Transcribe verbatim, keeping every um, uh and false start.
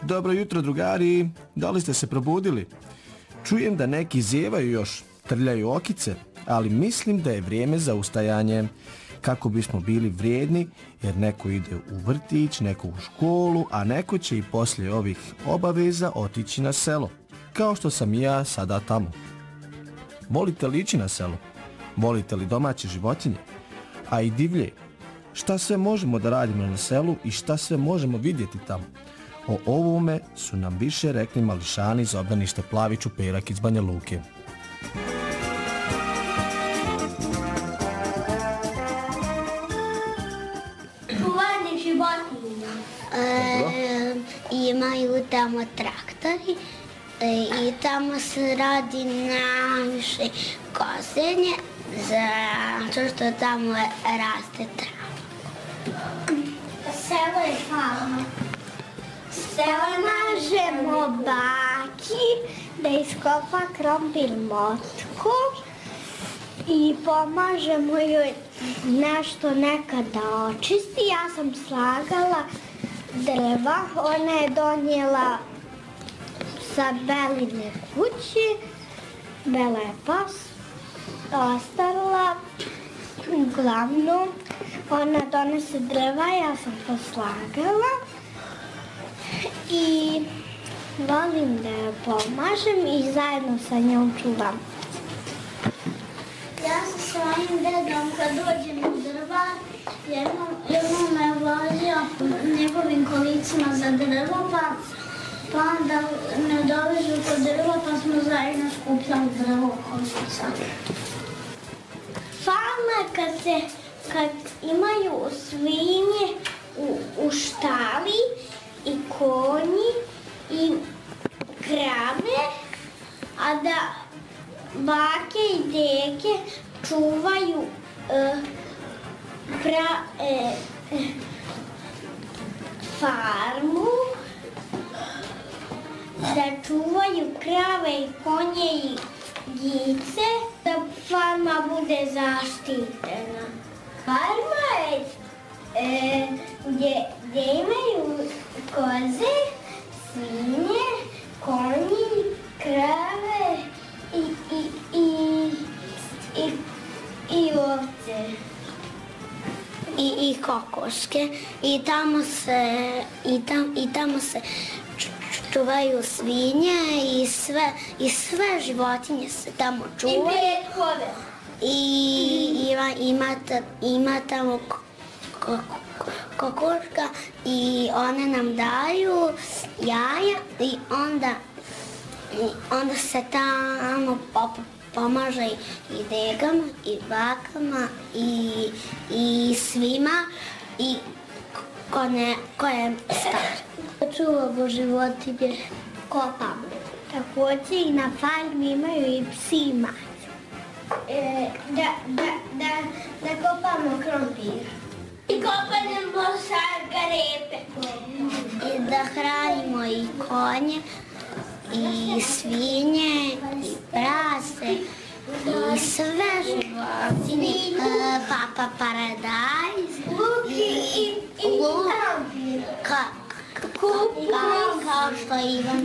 Dobro jutro, drugari, da li ste se probudili? Čujem da neki zjevaju još, trljaju okice, ali mislim da je vrijeme za ustajanje. Kako bismo bili vrijedni, jer neko ide u vrtić, neko u školu, a neko će i poslije ovih obaveza otići na selo, kao što sam i ja sada tamo. Volite li ići na selo? Volite li domaće životinje? A i divlje? Šta sve možemo da radimo na selu i šta sve možemo vidjeti tamo? O ovome su nam više rekli mališani iz obdaništa Plavi Čuperak iz Banja Luke. Čuvanje životinja. E, imaju tamo traktori e, i tamo se radi najviše kosenje zato što tamo raste trava. Selo je farma. Pomažemo baki da iskopa krompir motku i pomažemo joj nešto nekad da očisti. Ja sam slagala drva, ona je donijela sa Beline kući, Bela je pas, ostala, uglavnom ona donese drva, ja sam poslagala. I volim da joj pomažem i zajedno sa njom čuvam. Ja sa svojim dedom kad dođem u drva, jednom, jednom me vozio njegovim kolicima za drvo, pa, pa onda me dovežu kod drva, pa smo zajedno skupljali drvo kolica. Farma kad, se, kad imaju svinje u, u štali, i konji i krave, a da bake i deke čuvaju e, pra, e, farmu, da čuvaju krave i konje i gice, da farma bude zaštićena. Farma je e, gdje, gdje imaju koze, svinje, konji, krave i, i, i, i, i ovce. I, i kokoške. I tamo se, i tam, i tamo se čuvaju svinje i sve, i sve životinje se tamo čuvaju. I petkove. I ima, ima, ima tamo kokoška i one nam daju jaja i onda, i onda se tamo pomaže i degama i bakama i, i svima i ko, ne, ko je star. Čuvamo životinje, kopamo. Također i na farmi imaju i psi i maču. E, da, da, da, da kopamo krompir. I kopanemo šargarepe. I da hranimo i konje, i svinje, i prase, i sve životinje. Papa paradajz, i, i, i luk, krompir. ka, ka, kao što Ivan